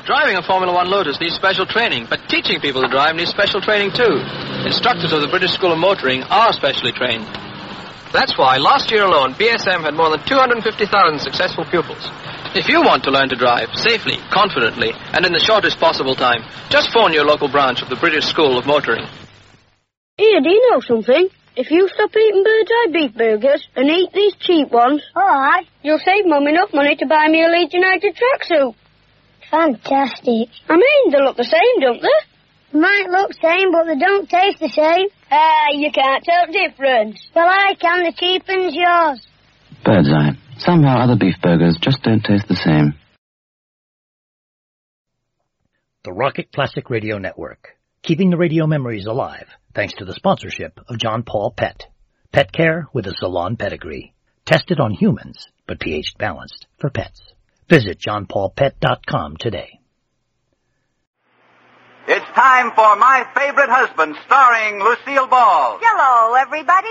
Driving a Formula One Lotus needs special training, but teaching people to drive needs special training too. Instructors of the British School of Motoring are specially trained. That's why last year alone, BSM had more than 250,000 successful pupils. If you want to learn to drive safely, confidently, and in the shortest possible time, just phone your local branch of the British School of Motoring. Here, do you know something? If you stop eating Birds-Eye beef burgers and eat these cheap ones, Alright. you'll save Mum enough money to buy me a Leeds United tracksuit. Fantastic. I mean, they look the same, don't they? Might look same, but they don't taste the same. You can't tell the difference. Well, I can. The cheap one's yours. Birds-Eye. Somehow other beef burgers just don't taste the same. The Rocket Classic Radio Network. Keeping the radio memories alive, thanks to the sponsorship of John Paul Pet. Pet care with a salon pedigree. Tested on humans, but pH balanced for pets. Visit johnpaulpet.com today. It's time for My Favorite Husband, starring Lucille Ball. Hello, everybody.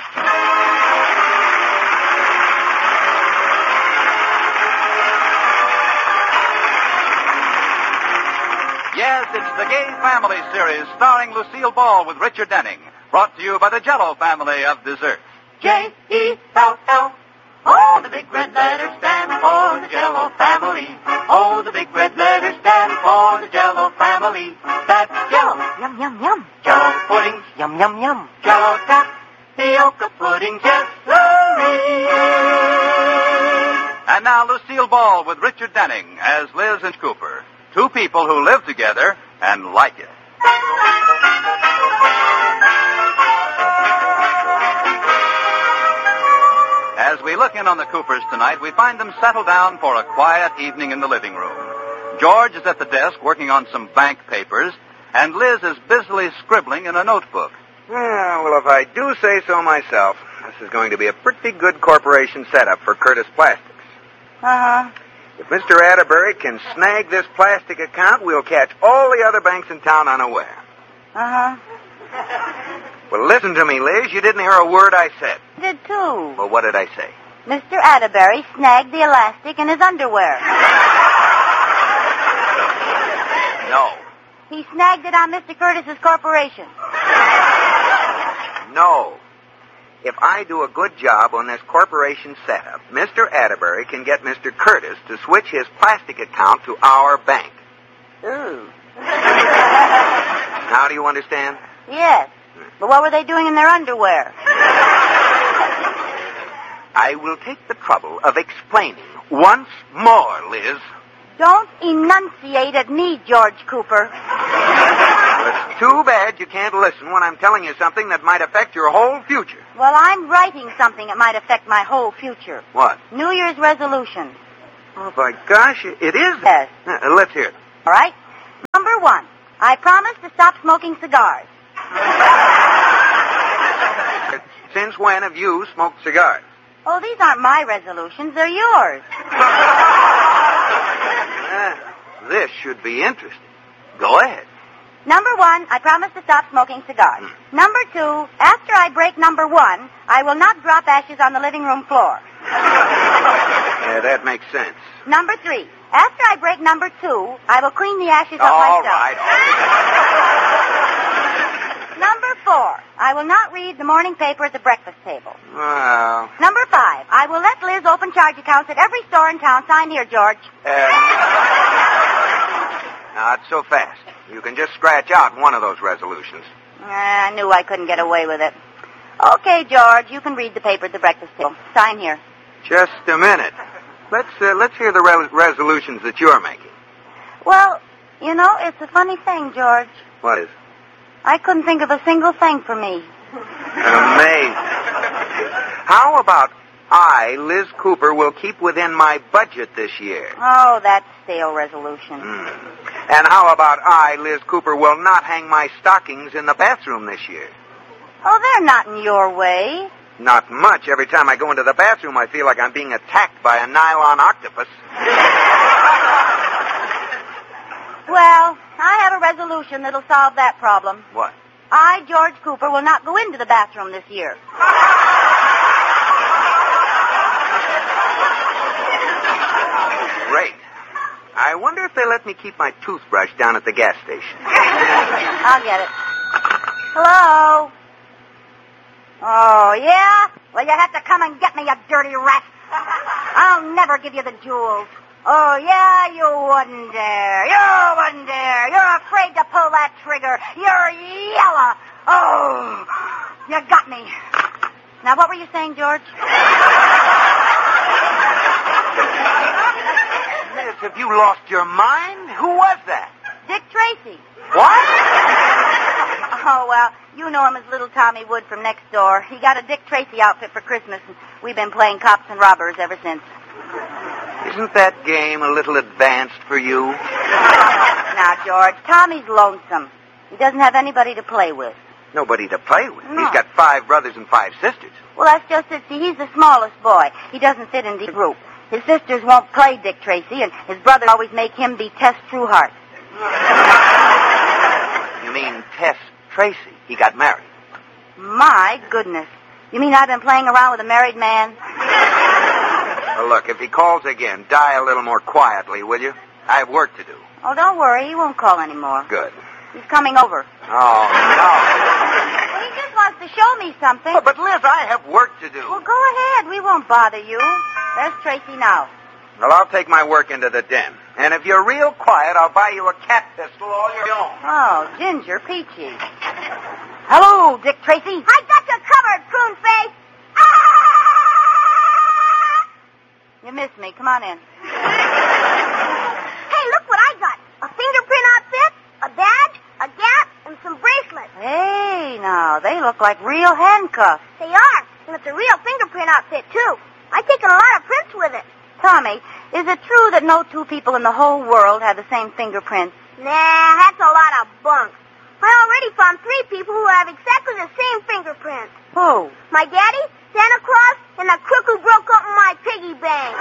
Yes, it's the Gay Family series starring Lucille Ball with Richard Denning. Brought to you by the Jell-O family of desserts. J-E-L-L. Oh, the big red letters stand for the Jell-O family. Oh, the big red letters stand for the Jell-O family. That's Jell-O. Yum, yum, yum. Jell-O pudding. Yum, yum, yum. Jell-O tapioca pudding. Yes, sirree. And now Lucille Ball with Richard Denning as Liz and Cooper. Two people who live together and like it. As we look in on the Coopers tonight, we find them settled down for a quiet evening in the living room. George is at the desk working on some bank papers, and Liz is busily scribbling in a notebook. Well, if I do say so myself, this is going to be a pretty good corporation setup for Curtis Plastics. Uh-huh. If Mr. Atterbury can snag this plastic account, we'll catch all the other banks in town unaware. Uh-huh. Well, listen to me, Liz. You didn't hear a word I said. I did, too. Well, what did I say? Mr. Atterbury snagged the elastic in his underwear. No. He snagged it on Mr. Curtis's corporation. No. If I do a good job on this corporation setup, Mr. Atterbury can get Mr. Curtis to switch his plastic account to our bank. Ooh. Now do you understand? Yes. But what were they doing in their underwear? I will take the trouble of explaining once more, Liz. Don't enunciate at me, George Cooper. It's too bad you can't listen when I'm telling you something that might affect your whole future. Well, I'm writing something that might affect my whole future. What? New Year's resolution. Oh, by gosh, it is? Yes. Let's hear it. All right. Number 1, I promise to stop smoking cigars. Since when have you smoked cigars? Oh, these aren't my resolutions. They're yours. This should be interesting. Go ahead. Number 1, I promise to stop smoking cigars. Number 2, after I break number 1, I will not drop ashes on the living room floor. Yeah, that makes sense. Number 3, after I break number 2, I will clean the ashes up myself. All right. Number 4, I will not read the morning paper at the breakfast table. Well. Number 5, I will let Liz open charge accounts at every store in town. Sign here, George. Not so fast. You can just scratch out one of those resolutions. I knew I couldn't get away with it. Okay, George, you can read the paper at the breakfast table. Sign here. Just a minute. Let's hear the resolutions that you're making. Well, you know, it's a funny thing, George. What is? I couldn't think of a single thing for me. Amazing. How about I, Liz Cooper, will keep within my budget this year? Oh, that stale resolution. And how about I, Liz Cooper, will not hang my stockings in the bathroom this year? Oh, they're not in your way. Not much. Every time I go into the bathroom, I feel like I'm being attacked by a nylon octopus. Well, I have a resolution that'll solve that problem. What? I, George Cooper, will not go into the bathroom this year. Great. I I wonder if they let me keep my toothbrush down at the gas station. I'll get it. Hello? Oh, yeah? Well, you have to come and get me, you dirty rat. I'll never give you the jewels. Oh, yeah, you wouldn't dare. You wouldn't dare. You're afraid to pull that trigger. You're yellow. Oh, you got me. Now, what were you saying, George? Liz, have you lost your mind? Who was that? Dick Tracy. What? Oh, well, you know him as little Tommy Wood from next door. He got a Dick Tracy outfit for Christmas, and we've been playing cops and robbers ever since. Isn't that game a little advanced for you? Now, George, Tommy's lonesome. He doesn't have anybody to play with. Nobody to play with. No. He's got 5 brothers and 5 sisters. Well, that's just it. See, he's the smallest boy. He doesn't fit in the group. His sisters won't play Dick Tracy, and his brothers always make him be Tess Trueheart. You mean Tess Tracy? He got married. My goodness. You mean I've been playing around with a married man? Well, look, if he calls again, die a little more quietly, will you? I have work to do. Oh, don't worry. He won't call anymore. Good. He's coming over. Oh, Well, he just wants to show me something. no. But, Liz, I have work to do. Well, go ahead. We won't bother you. There's Tracy now. Well, I'll take my work into the den. And if you're real quiet, I'll buy you a cat pistol all your own. Oh, Ginger Peachy. Hello, Dick Tracy. I got you covered, prune face. You missed me. Come on in. Hey, look what I got. A fingerprint outfit, a badge, a gap, and some bracelets. Hey, now, they look like real handcuffs. They are, and it's a real fingerprint outfit, too. I've taken a lot of prints with it. Tommy, is it true that no 2 people in the whole world have the same fingerprints? Nah, that's a lot of bunk. I already found 3 people who have exactly the same fingerprints. Who? My daddy, Santa Claus, and the crook who broke open my piggy bank.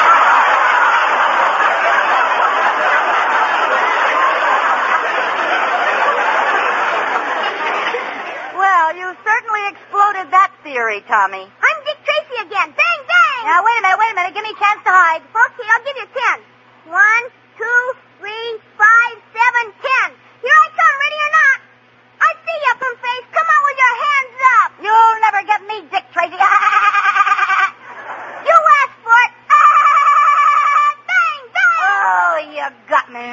Well, you certainly exploded that theory, Tommy. I'm Dick Tracy again. Bang, bang! Now, wait a minute. Give me a chance to hide. Okay, I'll give you 10. 1, 2, 3, 5, 7, 10. Here I come, ready or not. I see you, Pum Face. Come on with your hands up. You'll never get me, Dick Tracy. You asked for it. Bang, bang! Oh, you got me.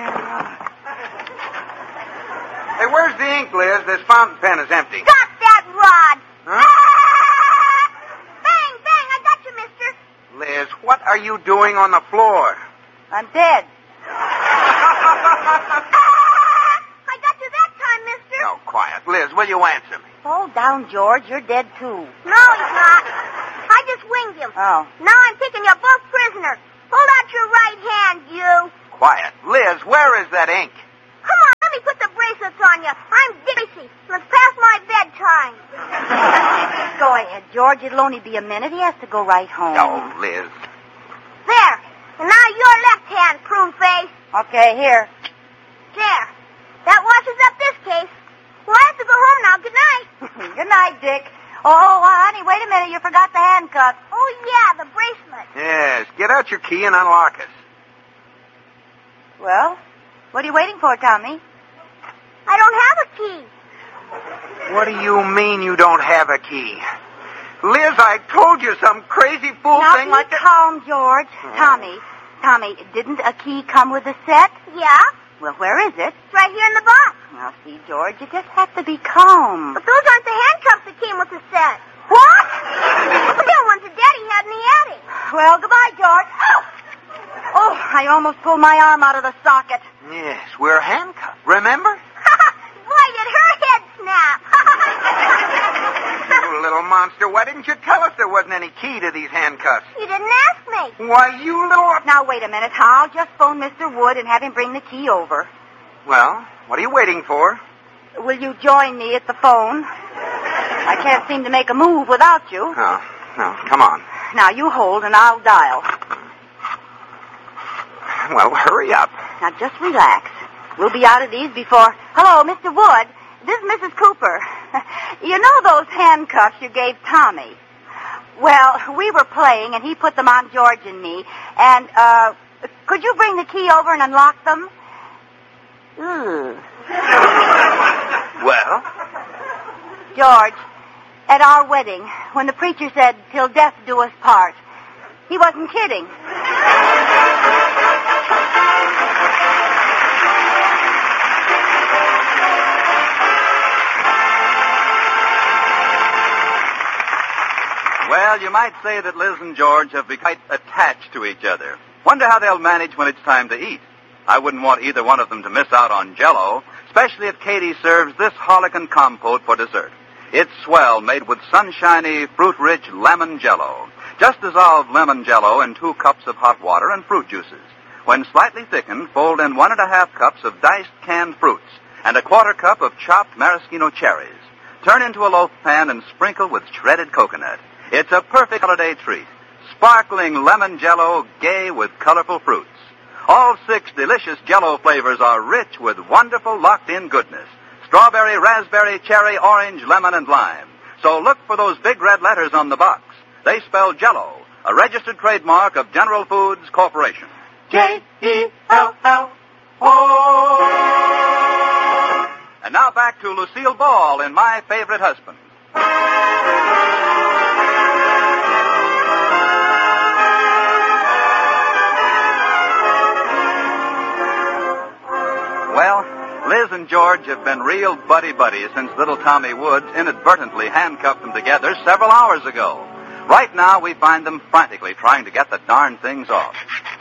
Hey, where's the ink, Liz? This fountain pen is empty. Got that rod. Huh? Bang, bang, I got you, mister. Liz, what are you doing on the floor? I'm dead. I got you that time, mister. Oh, quiet. Liz, will you answer me? Hold down, George. You're dead, too. No, he's not. I just winged him. Oh. Now I'm taking you both prisoner. Hold out your right hand, you. Quiet. Liz, where is that ink? Come on, let me put the bracelets on you. I'm Dixie. It's past my bedtime. Go ahead, George. It'll only be a minute. He has to go right home. Oh, Liz. There. And now your left hand, prune face. Okay, here. There. That washes up this case. Well, I have to go home now. Good night. Good night, Dick. Oh, honey, wait a minute. You forgot the handcuffs. Oh, yeah, the bracelet. Yes, get out your key and unlock us. Well, what are you waiting for, Tommy? I don't have a key. What do you mean you don't have a key? Liz, I told you some crazy fool Now thing be like that. calm, George. Tommy, didn't a key come with the set? Yeah? Well, where is it? It's right here in the box. Now, see, George, you just have to be calm. But those aren't the handcuffs that came with the set. What? They're ones that Daddy had in the attic. Well, goodbye, George. Oh, I almost pulled my arm out of the socket. Yes, we're handcuffed. Remember? Boy, did her head snap. You little monster. Why didn't you tell us there wasn't any key to these handcuffs? You didn't ask me. Why, you little... Now, wait a minute. I'll just phone Mr. Wood and have him bring the key over. Well, what are you waiting for? Will you join me at the phone? I can't seem to make a move without you. Oh, no, come on. Now, you hold and I'll dial. Well, hurry up. Now, just relax. We'll be out of these before... Hello, Mr. Wood. This is Mrs. Cooper. You know those handcuffs you gave Tommy? Well, we were playing, and he put them on George and me, and, Could you bring the key over and unlock them? Ugh. Well? George, at our wedding, when the preacher said, "Till death do us part," he wasn't kidding. Well, you might say that Liz and George have become quite attached to each other. Wonder how they'll manage when it's time to eat. I wouldn't want either one of them to miss out on Jell-O, especially if Katie serves this Harlequin compote for dessert. It's swell, made with sunshiny, fruit-rich lemon Jell-O. Just dissolve lemon Jell-O in 2 cups of hot water and fruit juices. When slightly thickened, fold in 1½ cups of diced canned fruits and 1/4 cup of chopped maraschino cherries. Turn into a loaf pan and sprinkle with shredded coconut. It's a perfect holiday treat. Sparkling lemon Jell-O, gay with colorful fruits. All 6 delicious Jell-O flavors are rich with wonderful locked-in goodness. Strawberry, raspberry, cherry, orange, lemon, and lime. So look for those big red letters on the box. They spell Jell-O, a registered trademark of General Foods Corporation. Jell-O. And now back to Lucille Ball in My Favorite Husband. Well, Liz and George have been real buddy-buddies since little Tommy Woods inadvertently handcuffed them together several hours ago. Right now, we find them frantically trying to get the darn things off.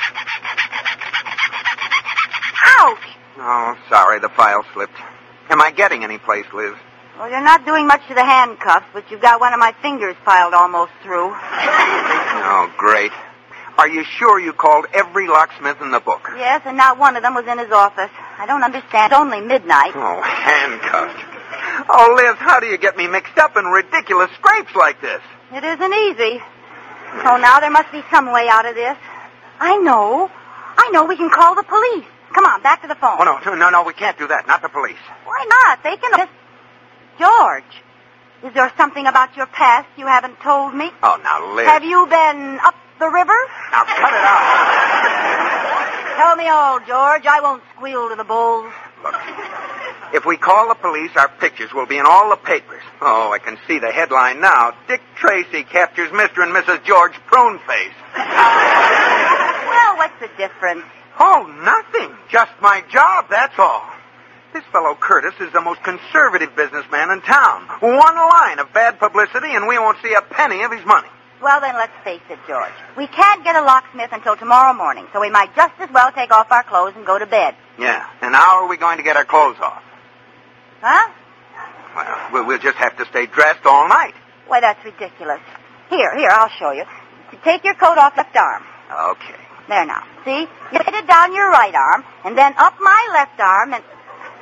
Ouch! Oh, sorry, the file slipped. Am I getting any place, Liz? Well, you're not doing much to the handcuffs, but you've got one of my fingers filed almost through. Oh, great. Are you sure you called every locksmith in the book? Yes, and not one of them was in his office. I don't understand. It's only midnight. Oh, handcuffed. Oh, Liz, how do you get me mixed up in ridiculous scrapes like this? It isn't easy. Oh, now there must be some way out of this. I know. We can call the police. Come on, back to the phone. Oh, no, we can't do that. Not the police. Why not? They can... George, is there something about your past you haven't told me? Oh, now, Liz. Have you been up the river? Now, cut it out. Tell me all, George. I won't squeal to the bulls. Look, if we call the police, our pictures will be in all the papers. Oh, I can see the headline now. Dick Tracy captures Mr. and Mrs. George Pruneface. Well, what's the difference? Oh, nothing. Just my job, that's all. This fellow Curtis is the most conservative businessman in town. One line of bad publicity and we won't see a penny of his money. Well, then let's face it, George. We can't get a locksmith until tomorrow morning, so we might just as well take off our clothes and go to bed. Yeah, and how are we going to get our clothes off? Huh? Well, we'll just have to stay dressed all night. Why, that's ridiculous. Here, I'll show you. Take your coat off left arm. Okay. There now. See? You put it down your right arm, and then up my left arm, and...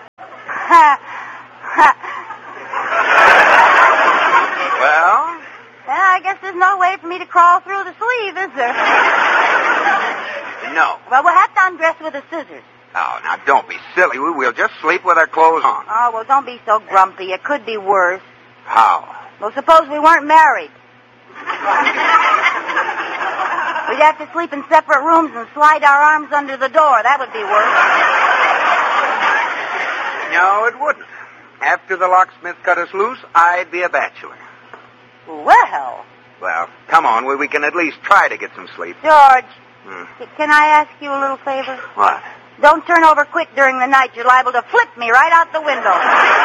Well? I guess there's no way for me to crawl through the sleeve, is there? No. Well, we'll have to undress with the scissors. Oh, now don't be silly. We'll just sleep with our clothes on. Oh, well, don't be so grumpy. It could be worse. How? Well, suppose we weren't married. We'd have to sleep in separate rooms and slide our arms under the door. That would be worse. No, it wouldn't. After the locksmith cut us loose, I'd be a bachelor. Well, come on. We can at least try to get some sleep. George, can I ask you a little favor? What? Don't turn over quick during the night. You're liable to flip me right out the window.